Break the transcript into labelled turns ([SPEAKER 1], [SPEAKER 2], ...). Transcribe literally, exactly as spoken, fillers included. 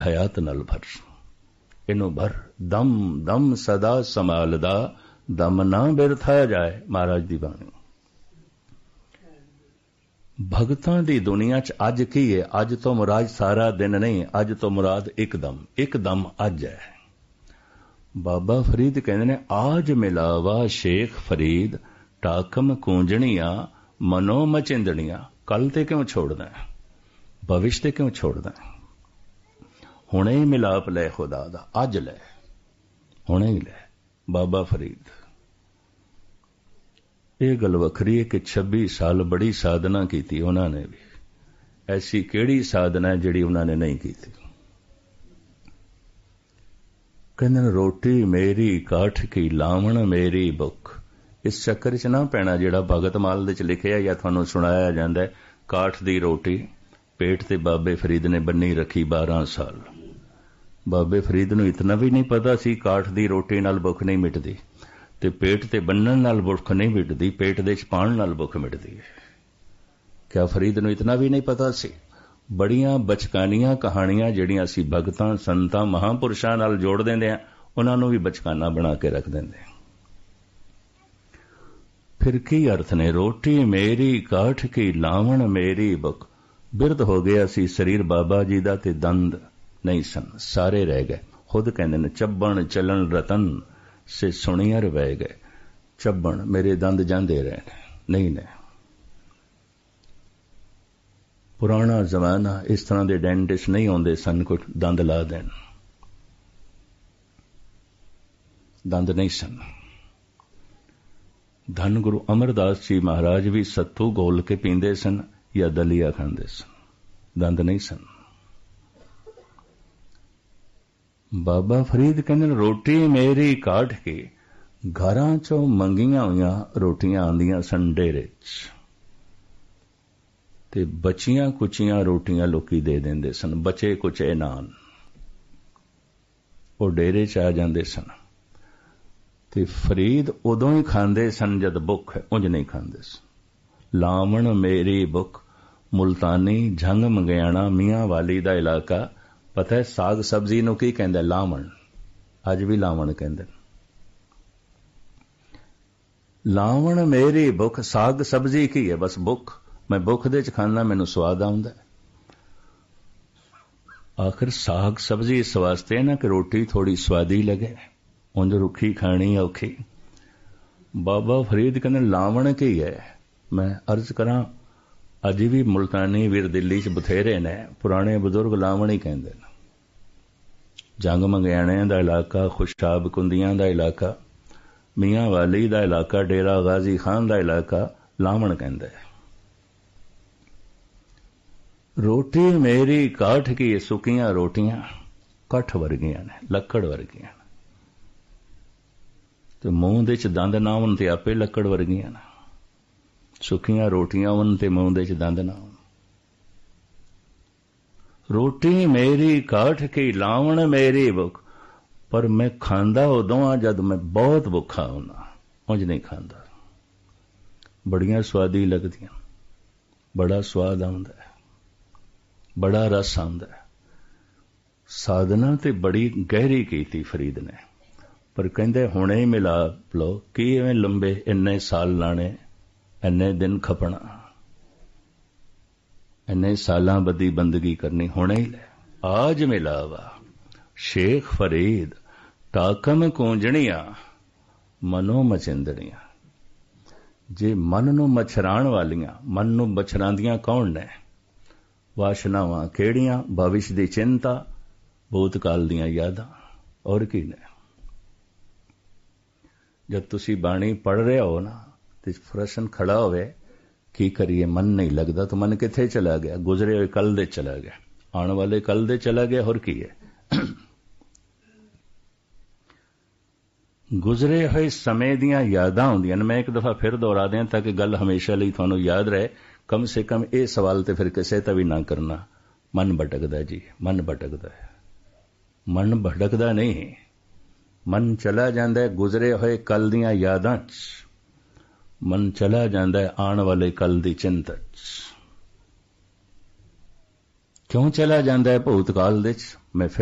[SPEAKER 1] हयात नाल भर, इनू भर। दम दम सदा संभालदा, दम ना बिरथाया जाए। महाराज दी बाणी। भगतां दी दुनिया च अज की है? अज तो मुराद सारा दिन नहीं, अज तो मुराद एक दम, एक दम अज है। बाबा फरीद कहते ने, आज मिलावा शेख फरीद, टाकम कूंजणियां मनो मचिंदणियां। कल ते क्यों छोड़ना है, भविष्य ते क्यों छोड़ना है? हुणे ही मिलाप ले खुदा दा, अज ले, हुणे ही ले। बाबा फरीद। ये गल वखरी है कि छब्बी साल बड़ी साधना की थी उन्होंने भी। ऐसी केड़ी साधना है जिहड़ी उन्होंने नहीं की थी? कहंदे रोटी मेरी काठ की, लावण मेरी बुख। इस चक्कर च ना पैना जिहड़ा भगत माल दे च लिखिया या तुहानूं सुणाया जांदा है। काठ दी रोटी पेट ते बाबे फरीद ने बन्नी रखी बारह साल। बाबे फरीद नूं इतना भी नहीं पता सी काठ दी रोटी नाल भुख नहीं मिटदी, ते पेट ते बन्नण नाल भुख नहीं मिटदी, पेट दे च पाण नाल भुख मिटदी है। क्या फरीद नूं इतना भी नहीं पता सी? बड़ियां बचकानियां कहानियां जिहड़ियां असीं भगतां संतां महापुरुषां नाल जोड़ दिंदे आ, उन्हां नूं भी बचकाना बना के रख दिंदे। फिर की अर्थ ने? रोटी मेरी काठ की, लावण मेरी बुख। बिरध हो गया सी शरीर बाबा जी दा, ते दंद नहीं सन, सारे रह गए। खुद कहंदे ने, चब्बण चलन रतन से सुनियर बह गए। चब्बण मेरे दंद जांदे रहे नहीं ने। पुराना जमाना, इस तरह के डेंटिस्ट नहीं आउंदे सन कोई दंद ला देन, दंद नहीं सन। धन गुरु अमरदास जी महाराज भी सत्तू घोल के पींदे सन या दलिया खांदे सन, दंद नहीं सन। बाबा फरीद कहंदे रोटी मेरी काठ की, घरां चों मंगियां होईयां रोटियां आंदियां सन डेरे च, ते बचियां कुचियां रोटियां लोकी दे देंदे सन। बचे कुचे नान वो डेरे च आ जांदे सन। ते फरीद उदों ही खांदे सन जद भुख है, उंज नहीं खांदे सन। लावण मेरी भुख। मुल्तानी झंग मंगियाणा मियां वाली दा इलाका। पता है साग सब्जी नूं की कहंदे? लावण। अज भी लावण कहंदे। लावण मेरी भुख। साग सब्जी की है? बस भुख। मैं भुख दे च खाना, मैनू स्वाद आउंदा है। आखिर साग सब्जी इस वास्ते ना कि रोटी थोड़ी स्वादी लगे, उंज रुखी खानी औखी। बाबा फरीद कहंदे लावण की है? मैं अर्ज करा, अज भी मुल्तानी वीर दिल्ली च बथेरे ने, पुराने बुजुर्ग लावण ही कहंदे ने। जंग मंगियाणे दा इलाका, खुशाब कुंदियां दा इलाका, मियां वाली दा इलाका, डेरा गाजी खान दा इलाका लावण कहंदा है। रोटी मेरी काठ की, सुकियां रोटियां कठ वर्गियां ने, लकड़ वर्गियां ने। ते मूंह दे च दंद ना होण ते आपे लकड़ वर्गियां ने। सुखियां रोटियां होण ते मूंह दे च दंद ना होण। रोटी मेरी काठ की, लावण मेरी भुख। पर मैं खांदा उदों आ जद मैं बहुत भुखा होना, उंज नहीं खांदा। बड़ियां स्वादी लगदियां, बड़ा स्वाद आउंदा है, बड़ा रस आउंदा है। साधना ते बड़ी गहरी कीती फरीद ने, पर कहंदे हुणे ही मिलाप लो। कि इवें लंबे इन्ने साल लाने, इन्ने दिन खपना, इन्ने सालां बदी बंदगी करनी, हुणे ही ले। आज मिलावा शेख फरीद, टाकम कूंजणियां मनो मचिंदड़ियां। जे मन नूं मछराण वालियां, मन नूं मछरांदियां कौन ने? वाशनावां केड़ियां? भविष्य दी चिंता, भूतकाल दियां यादां, और की ने? जब तुसी बाणी पढ़ रहे हो ना, तो प्रश्न खड़ा होवे की करिए, मन नहीं लगता, तो मन किथे चला गया? गुजरे हुए कल दे चला गया, आने वाले कल दे चला गया, और की है? गुजरे हुए समय दियां यादां होंदियां ने। मैं एक दफा फिर दोहरा दें ताकि गल हमेशा लई तुहानूं याद रहे। कम से कम ये सवाल तो फिर किसी का भी ना करना, मन भटकदा जी, मन भटकदा है। मन भटकदा नहीं, मन चला जांदा है गुजरे हुए कल दियां यादां च, मन चला जांदा है आने वाले कल दी चिंता च। क्यों चला जांदा है भूतकाल दे च? ਮੈਂ